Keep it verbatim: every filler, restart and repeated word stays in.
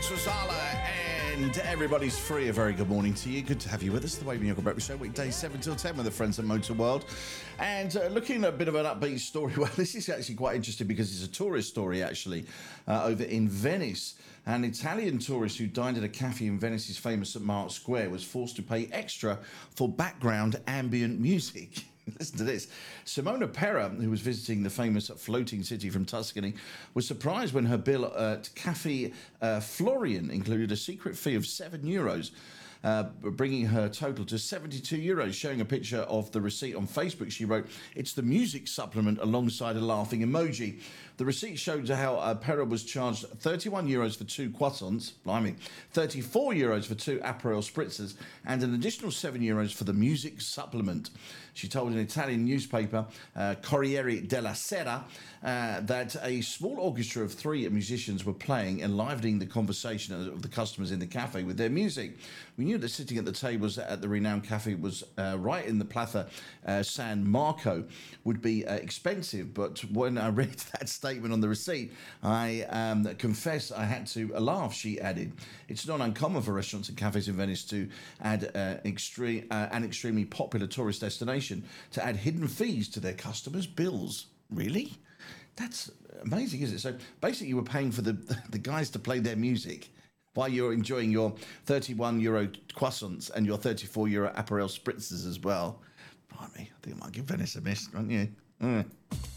Alex Rosala, and everybody's free. A very good morning to you. Good to have you with us. The Waving Yoga Breakfast Show, weekdays seven till ten with the friends of Motor World. And uh, looking at a bit of an upbeat story. Well, this is actually quite interesting because it's a tourist story, actually, uh, over in Venice. An Italian tourist who dined at a cafe in Venice's famous Saint Mark's Square was forced to pay extra for background ambient music. Listen to this. Simona Pera, who was visiting the famous floating city from Tuscany, was surprised when her bill at Cafe uh, Florian included a secret fee of seven euros. Uh, bringing her total to seventy-two euros. Showing a picture of the receipt on Facebook, she wrote, "It's the music supplement," alongside a laughing emoji. The receipt showed how uh, Pera was charged thirty-one euros for two croissants, blimey, thirty-four euros for two Aperol spritzers, and an additional seven euros for the music supplement. She told an Italian newspaper, uh, Corriere della Sera, uh, that a small orchestra of three musicians were playing, enlivening the conversation of the customers in the cafe with their music. We knew that sitting at the tables at the renowned cafe was uh, right in the Plaza uh, San Marco would be uh, expensive, but when I read that statement on the receipt, I um, confess I had to laugh, she added. It's not uncommon for restaurants and cafes in Venice to add uh, extreme, uh, an extremely popular tourist destination to add hidden fees to their customers' bills. Really? That's amazing, isn't it? So basically you were paying for the, the guys to play their music while you're enjoying your thirty-one euro croissants and your thirty-four euro Aperol spritzers as well. Blimey, I think I might give Venice a miss, don't you? Mm.